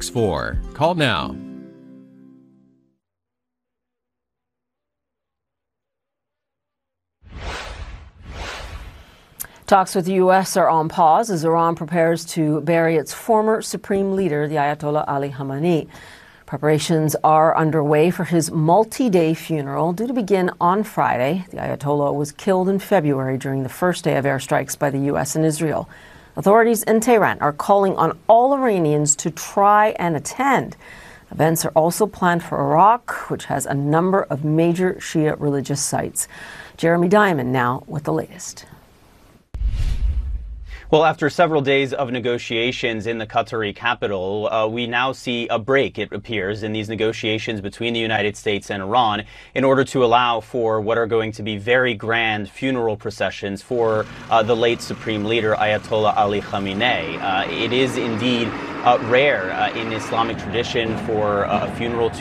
888-900-1064. Call now. Talks with the U.S. are on pause as Iran prepares to bury its former supreme leader, the Ayatollah Ali Khamenei. Preparations are underway for his multi-day funeral, due to begin on Friday. The Ayatollah was killed in February during the first day of airstrikes by the U.S. and Israel. Authorities in Tehran are calling on all Iranians to try and attend. Events are also planned for Iraq, which has a number of major Shia religious sites. Jeremy Diamond now with the latest. Well, after several days of negotiations in the Qatari capital, we now see a break, it appears, in these negotiations between the United States and Iran in order to allow for what are going to be very grand funeral processions for the late Supreme Leader, Ayatollah Ali Khamenei. It is indeed rare in Islamic tradition for a funeral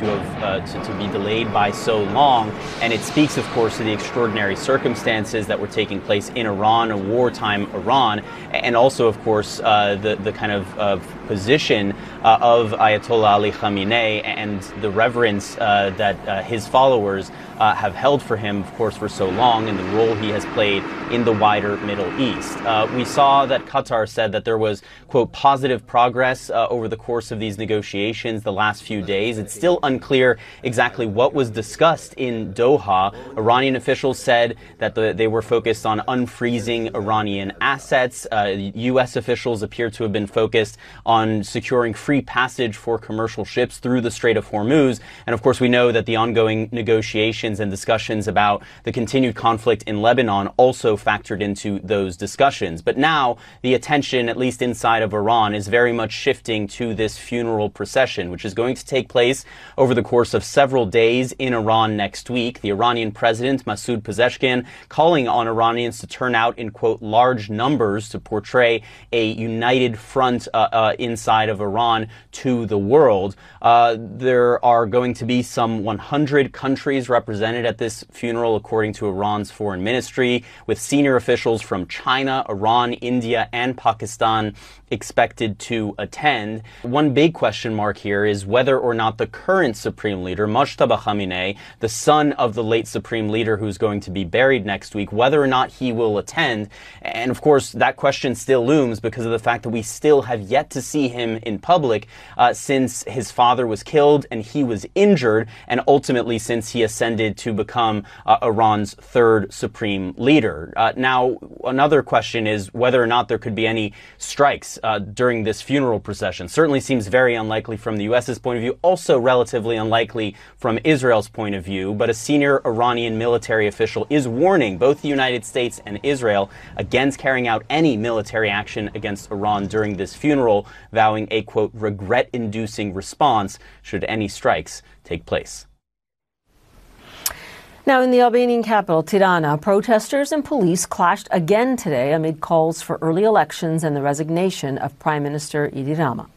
to be delayed by so long, and it speaks, of course, to the extraordinary circumstances that were taking place in Iran, a wartime Iran, and also, of course, the kind of position of Ayatollah Ali Khamenei and the reverence that his followers have held for him, of course, for so long, and the role he has played in the wider Middle East. We saw that Qatar said that there was, quote, positive progress over the course of these negotiations the last few days. It's still unclear exactly what was discussed in Doha. Iranian officials said that they were focused on unfreezing Iranian assets. U.S. officials appear to have been focused on securing free passage for commercial ships through the Strait of Hormuz. And of course, we know that the ongoing negotiations and discussions about the continued conflict in Lebanon also factored into those discussions. But now the attention, at least inside of Iran, is very much shifting to this funeral procession, which is going to take place over the course of several days in Iran next week. The Iranian president, Masoud Pezeshkian, calling on Iranians to turn out in, quote, large numbers to portray a united front inside of Iran to the world. There are going to be some 100 countries represented at this funeral, according to Iran's foreign ministry, with senior officials from China, Iran, India, and Pakistan expected to attend. One big question mark here is whether or not the current Supreme Leader, Mojtaba Khamenei, the son of the late Supreme Leader who's going to be buried next week, whether or not he will attend. And of course, that question still looms because of the fact that we still have yet to see him in public since his father was killed and he was injured, and ultimately since he ascended to become Iran's third Supreme Leader. Now, another question is whether or not there could be any strikes during this funeral procession. Certainly seems very unlikely from the U.S.'s point of view, also relatively unlikely from Israel's point of view, but a senior Iranian military official is warning both the United States and Israel against carrying out any military action against Iran during this funeral, vowing a, quote, regret-inducing response should any strikes take place. Now, in the Albanian capital, Tirana, protesters and police clashed again today amid calls for early elections and the resignation of Prime Minister Edi Rama.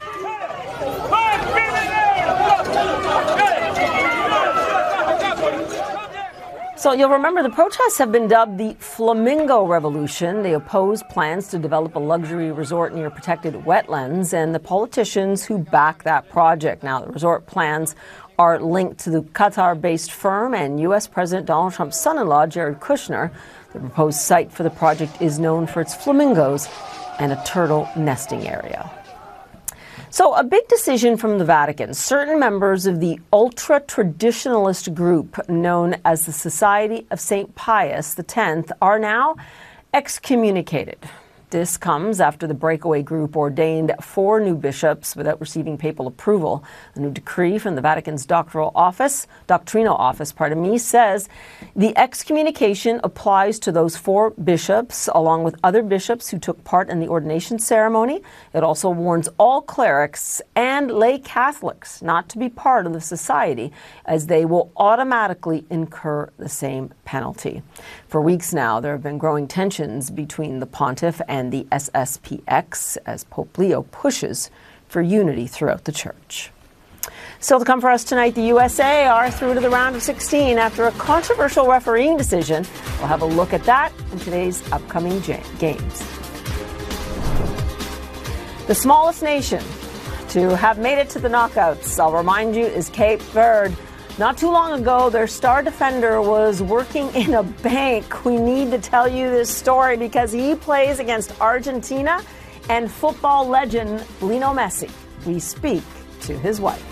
So you'll remember the protests have been dubbed the Flamingo Revolution. They oppose plans to develop a luxury resort near protected wetlands and the politicians who back that project. Now, the resort plans are linked to the Qatar-based firm and U.S. President Donald Trump's son-in-law, Jared Kushner. The proposed site for the project is known for its flamingos and a turtle nesting area. So a big decision from the Vatican. Certain members of the ultra-traditionalist group known as the Society of St. Pius X are now excommunicated. This comes after the breakaway group ordained 4 new bishops without receiving papal approval. A new decree from the Vatican's doctrinal office, says the excommunication applies to those 4 bishops, along with other bishops who took part in the ordination ceremony. It also warns all clerics and lay Catholics not to be part of the society, as they will automatically incur the same penalty. For weeks now, there have been growing tensions between the pontiff and the SSPX as Pope Leo pushes for unity throughout the church. Still to come for us tonight, the USA are through to the round of 16 after a controversial refereeing decision. We'll have a look at that in today's upcoming games. The smallest nation to have made it to the knockouts, I'll remind you, is Cape Verde. Not too long ago, their star defender was working in a bank. We need to tell you this story because he plays against Argentina and football legend Lionel Messi. We speak to his wife.